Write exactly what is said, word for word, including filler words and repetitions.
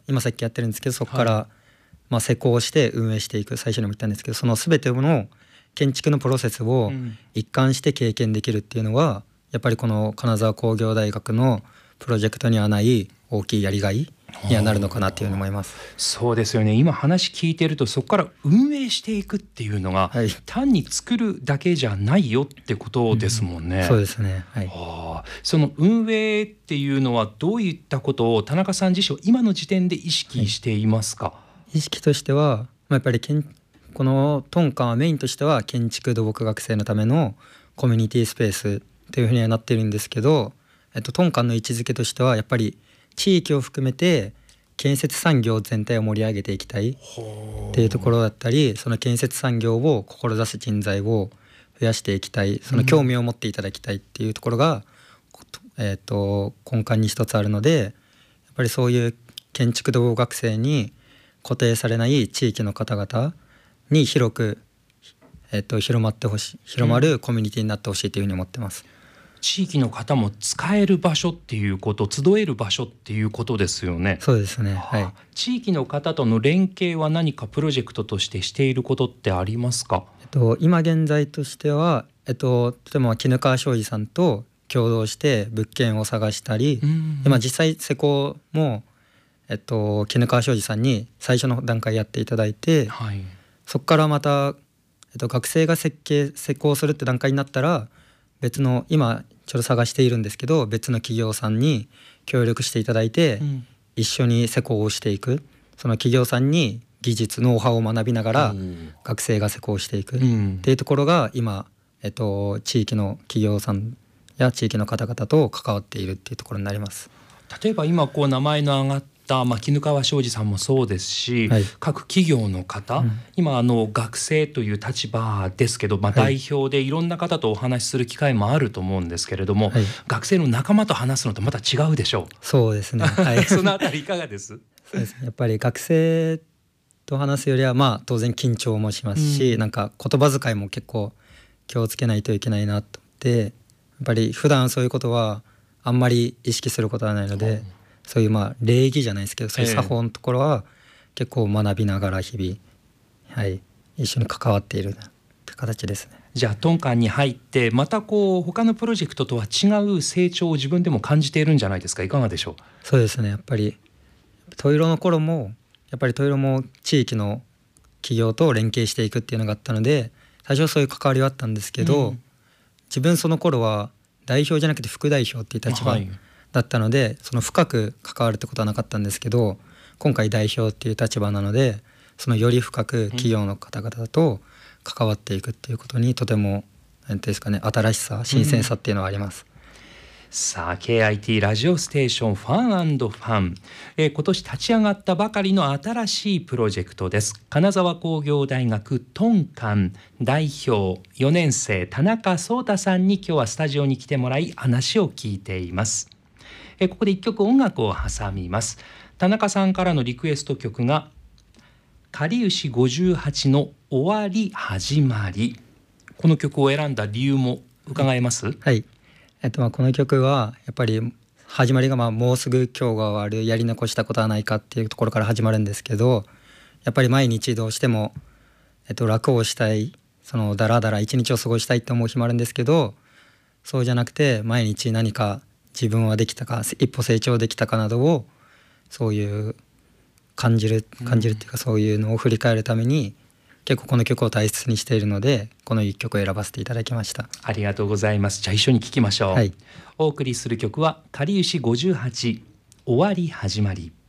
今設計やってるんですけど、そこから、はい、まあ、施工して運営していく、最初にも言ったんですけど、その全ての建築のプロセスを一貫して経験できるっていうのは、やっぱりこの金沢工業大学のプロジェクトにはない大きいやりがいにはなるのかなというふうに思います。 そうですよね。今話聞いてると、そこから運営していくっていうのが、はい、単に作るだけじゃないよってことですもんね。 うん、そうですね、はい、 はあ、その運営っていうのはどういったことを田中さん自身今の時点で意識していますか？はい、 意識としては、まあ、やっぱりけんこのトンカンはメインとしては建築土木学生のためのコミュニティスペースというふうにはなってるんですけど、えっと、トンカンの位置づけとしてはやっぱり地域を含めて建設産業全体を盛り上げていきたいっていうところだったり、その建設産業を志す人材を増やしていきたい、その興味を持っていただきたいっていうところが、うん、えー、と根幹に一つあるので、やっぱりそういう建築土木学生に固定されない地域の方々に広く、えー、と広まってほしい広まるコミュニティになってほしいというふうに思ってます。 地域の方も使える場所っていうこと、集える場所っていうことですよね。 そうですね、はい、 地域の方との連携は何かプロジェクトとしてしていることってありますか？ えっと、今現在としては、えっと、とても絹川商事さんと共同して物件を探したり、今実際施工も、えっと、絹川商事さんに最初の段階やっていただいて、はい、そこからまた、えっと、学生が設計施工するって段階になったら、別の今ちょっと探しているんですけど、別の企業さんに協力していただいて、うん、一緒に施工をしていく、その企業さんに技術ノウハウを学びながら学生が施工していくっていうところが今、えっと、地域の企業さんや地域の方々と関わっているっていうところになります。 例えば今こう名前の挙がった、まあ、絹川商事さんもそうですし、はい、各企業の方、うん、今あの学生という立場ですけど、まあ、代表でいろんな方とお話しする機会もあると思うんですけれども、はい、学生の仲間と話すのとまた違うでしょう。 そうですね、はい、 そのあたりいかがです？ そうですね、やっぱり学生と話すよりは、まあ当然緊張もしますし、うん、なんか言葉遣いも結構気をつけないといけないなと思って、やっぱり普段そういうことはあんまり意識することはないので、うん、そういうまあ礼儀じゃないですけど、そういう作法のところは結構学びながら日々、はい、一緒に関わっているって形ですね。 じゃあトンカンに入ってまたこう他のプロジェクトとは違う成長を自分でも感じているんじゃないですか？いかがでしょう？ そうですね、やっぱりトイロの頃もやっぱりトイロも地域の企業と連携していくっていうのがあったので、最初はそういう関わりはあったんですけど、うん、自分その頃は代表じゃなくて副代表っていう立場だったので、はい、その深く関わるってことはなかったんですけど、今回代表っていう立場なので、そのより深く企業の方々と関わっていくっていうことにとても何ていうんですかね、新しさ、新鮮さっていうのはあります。うん、 さあ ケーアイティー ラジオステーションファン&ファン、えー、今年立ち上がったばかりの新しいプロジェクトです。金沢工業大学トンカン代表よねん生田中壮太さんに今日はスタジオに来てもらい話を聞いています。えー、ここでいっきょく音楽を挟みます。田中さんからのリクエスト曲がかりゆしごじゅうはちの終わり始まり。この曲を選んだ理由も伺えます？ はい、えっと、まあこの曲はやっぱり始まりがまあもうすぐ今日が終わる、やり残したことはないかっていうところから始まるんですけど、やっぱり毎日どうしても、えっと、楽をしたい、そのだらだら一日を過ごしたいって思う日もあるんですけど、そうじゃなくて毎日何か自分はできたか、一歩成長できたかなどをそういう感じる感じるっていうか、そういうのを振り返るために結構この曲を大切にしているので、このいっきょくを選ばせていただきました。 ありがとうございます。じゃあ一緒に聴きましょう。はい、お送りする曲はかりゆしごじゅうはち終わり始まり。